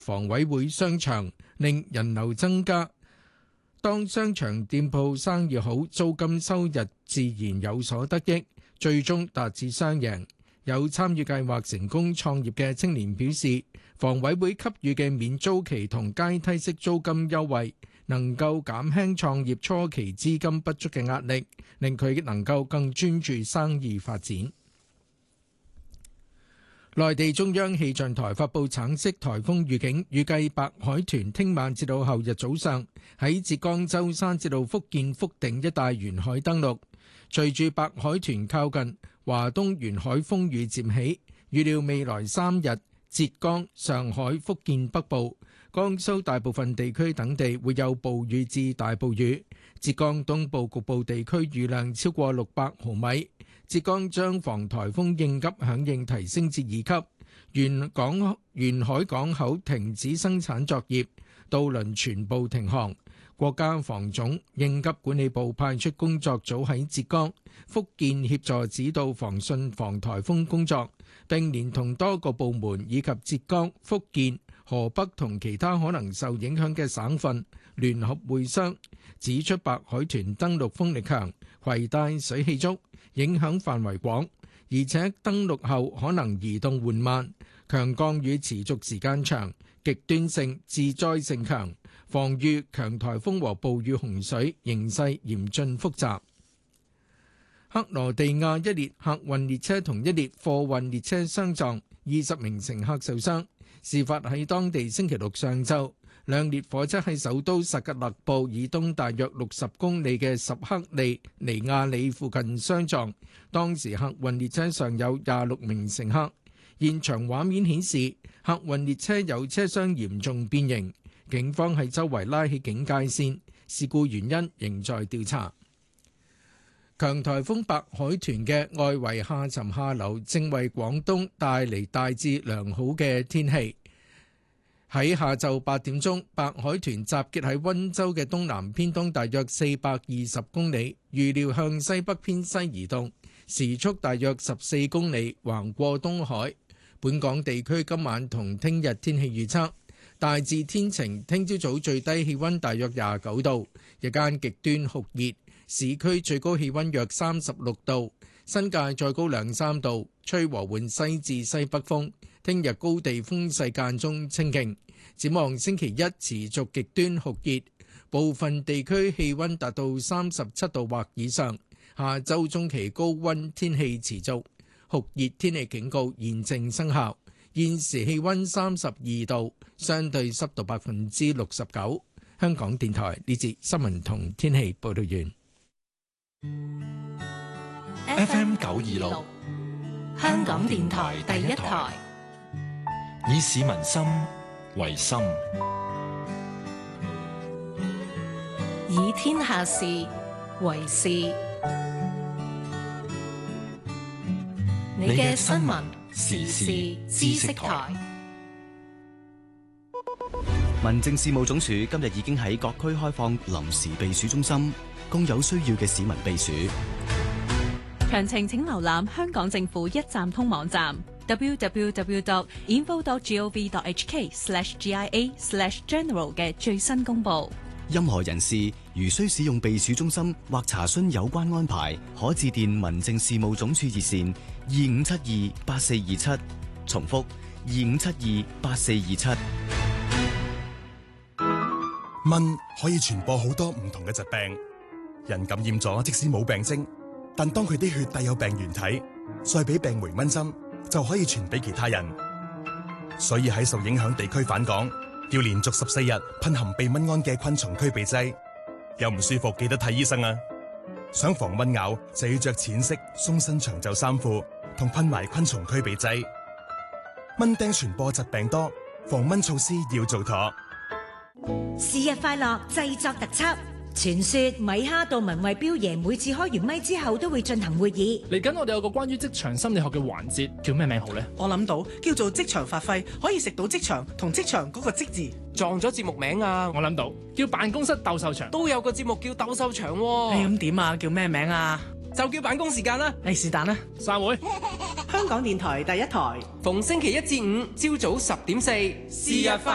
房委會商場，令人流增加。當商場店鋪生意好，租金收入自然有所得益，最終達至雙贏。有參與計劃成功創業嘅青年表示，房委會給予嘅免租期同階梯式租金優惠，能夠減輕創業初期資金不足嘅壓力，令佢能夠更專注生意發展。內地中央氣象台發布橙色颱風預警，預計白海豚聽晚至到後日早上喺浙江舟山至到福建福鼎一帶沿海登陸。隨住白海豚靠近，華東沿海風雨漸起，預料未來3日，浙江、上海、福建北部、江蘇大部分地區等地會有暴雨至大暴雨，浙江東部局部地區雨量超過600毫米。浙江將防颱風應急響應提升至2級，沿海港口停止生產作業，渡輪全部停航。國家防總應急管理部派出工作組喺浙江、福建協助指導防汛防颱風工作，並連同多個部門以及浙江、福建、河北同其他可能受影響嘅省份聯合會商，指出白海豚登陸風力強，攜帶水氣足，影響範圍廣，而且登陸後可能移動緩慢，強降雨持續時間長，極端性致災性強，防禦強颱風和暴雨洪水形勢嚴峻複雜。克羅地亞一列客運列車同一列貨運列車相撞，20名乘客受傷。事發喺當地星期六上晝，兩列火車喺首都薩格勒布以東大約60公里嘅什克利尼亞里附近相撞。當時客運列車上有26名乘客。現場畫面顯示，客運列車有車廂嚴重變形。警方喺周圍拉起警戒線，事故原因仍在調查。強颱風白海豚嘅外圍下沉下流正為廣東帶嚟大致良好嘅天氣。喺下晝8點鐘，白海豚集結喺溫州嘅東南偏東大約420公里，預料向西北偏西移動，時速大約14公里，橫過東海。本港地區今晚同聽日天氣預測，大致天晴，聽朝早最低氣溫大約29度，日間極端酷熱，市區最高氣溫約36度，新界再高2-3度，吹和緩西至西北風。聽日高地風勢間中清勁，展望星期一持續極端酷熱，部分地區氣溫達到37度或以上。下週中期高溫天氣持續，酷熱天氣警告現正生效。現時氣溫32度，相對濕度69%。香港電台呢節新聞同天氣報道完。 FM 926，香港電台第一台，以市民心為心， 以天下事為事。你嘅新聞時事知識台。 民政事務總署今日已經喺各區開放臨時避暑中心，供有需要嘅市民避暑。 詳情請瀏覽香港政府一站通網站 www.info.gov.hk/GIA/general 嘅最新公佈。 任何人士如需使用避暑中心或查詢有關安排，可致電民政事務總署熱線25728427，重複25728427。 蚊可以傳播好多唔同嘅疾病，人感染咗即使冇病徵，但當佢啲血帶有病原體，再俾病媒蚊針，就可以傳俾其他人。所以喺受影響地區返港，要連續14日噴含避蚊胺嘅昆蟲驅避劑。有唔舒服記得睇醫生啊！想防蚊咬就要着淺色鬆身長袖衫褲，同噴埋昆蟲驅避劑。蚊叮傳播疾病多，防蚊措施要做妥。 是日快樂製作特輯。傳說米哈到文慧標爺每次開完咪之後都會進行會議。 嚟緊我哋有個關於職場心理學嘅環節，叫咩名好呢？ 我諗到叫做職場發揮，可以食到職場同職場嗰個職字。 撞咗節目名啊！ 我諗到叫辦公室鬥獸場， 都有個節目叫鬥獸場喎。 咁點啊？叫咩名啊？ 就叫辦公時間啦。 是但啦。 散會。 香港電台第一台， 逢星期1至5朝早10點4，是日快